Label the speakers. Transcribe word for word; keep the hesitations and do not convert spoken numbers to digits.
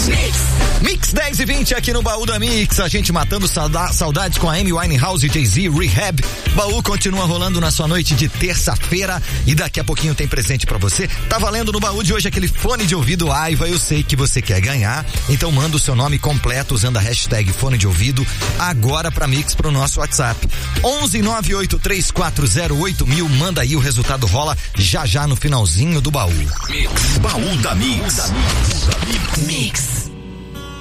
Speaker 1: Mix dez e vinte aqui no Baú da Mix, a gente matando sauda- saudades com a Amy Winehouse e Jay-Z, Rehab. Baú continua rolando na sua noite de terça-feira e daqui a pouquinho tem presente pra você. Tá valendo no baú de hoje aquele fone de ouvido Aiva, eu sei que você quer ganhar, então manda o seu nome completo usando a hashtag fone de ouvido agora pra Mix pro nosso WhatsApp. onze nove oito três quatro zero oito mil, manda aí, o resultado rola já já no finalzinho do baú.
Speaker 2: Mix, Baú da Mix. Mix.